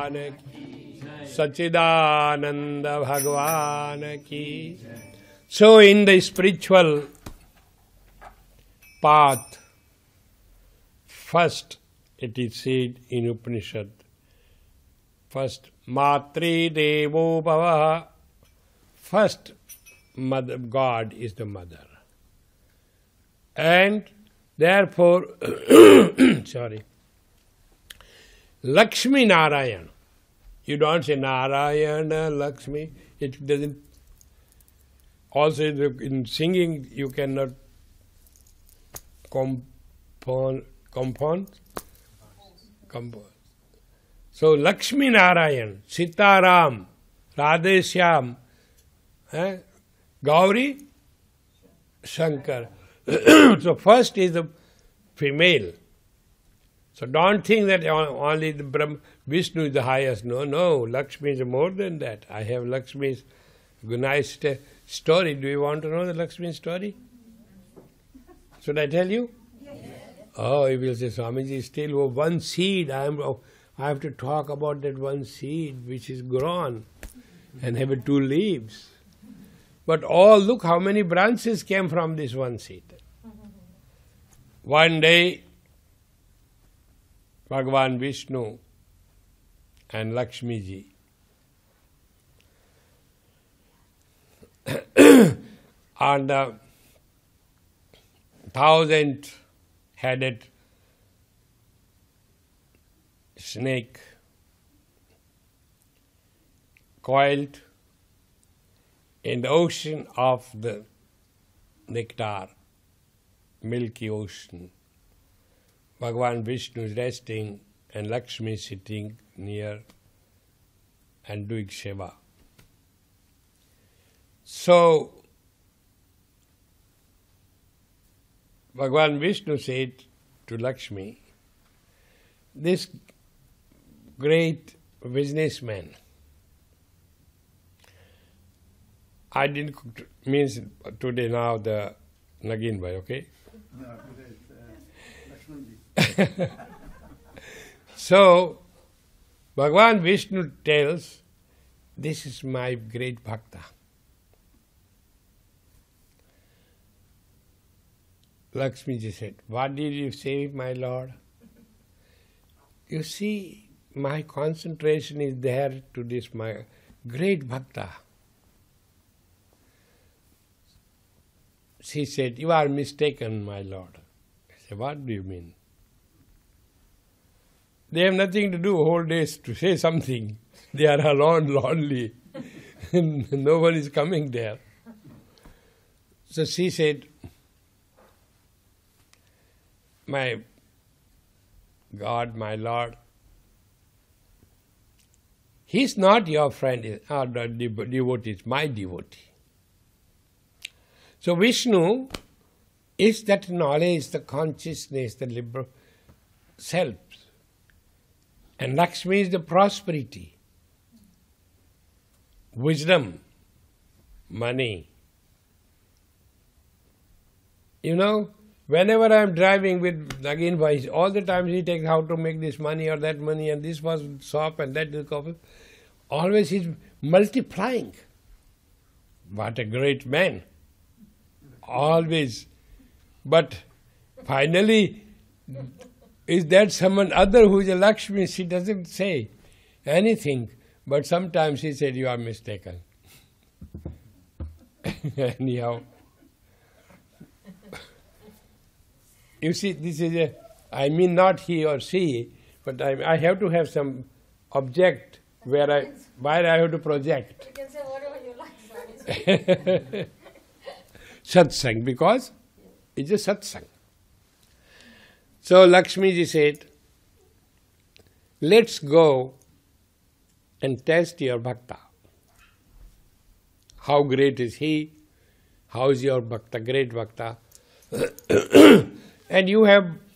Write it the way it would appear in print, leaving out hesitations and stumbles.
Bhagwan ki, Sachidananda Bhagwan ki. So in the spiritual path, first it is said in Upanishad, first Matri Devo Bhava, first mother, God is the mother. And therefore, sorry, Lakshmi Narayan. You don't say Narayana, Lakshmi. It doesn't. Also in singing you cannot compose. So Lakshmi Narayan, Sitaram, Radheshyam, Gauri, Shankar. So first is the female. So don't think that only the Vishnu is the highest. No, Lakshmi is more than that. I have Lakshmi's nice story. Do you want to know the Lakshmi story? Should I tell you? Yes. Oh, you will say, Swamiji, still one seed. I have to talk about that one seed which is grown and have 2 leaves. But look how many branches came from this one seed. One day, Bhagwan Vishnu and Lakshmi ji on the 1,000-headed snake coiled in the ocean of the nectar, milky ocean. Bhagwan Vishnu is resting and Lakshmi sitting near and doing seva. So, Bhagwan Vishnu said to Lakshmi, this great businessman, I didn't cook, means today now the Nagin Bhai, okay? No, today it's Lakshmanji. So, Bhagwan Vishnu tells, this is my great bhakta. Lakshmi ji said, what did you say, my lord? You see, my concentration is there to this, my great bhakta. She said, you are mistaken, my lord. I said, what do you mean? They have nothing to do whole days to say something. They are alone, lonely. No one is coming there. So she said, my God, my Lord, he is not your friend, or the devotee, is my devotee. So Vishnu is that knowledge, the consciousness, the liberal self. And Lakshmi is the prosperity, wisdom, money. You know, whenever I am driving with Nagin Bhai, all the time he takes how to make this money or that money, and this was shop and that is coffee. Always he's multiplying. What a great man. Always. But finally, is that someone other who is a Lakshmi? She doesn't say anything. But sometimes she said, you are mistaken. Anyhow. You see, this is I mean not he or she, but I have to have some object where I have to project. You can say whatever you like. Satsang, because it's a satsang. So Lakshmi ji said, let's go and test your bhakta. How great is he? How is your bhakta, great bhakta? And you have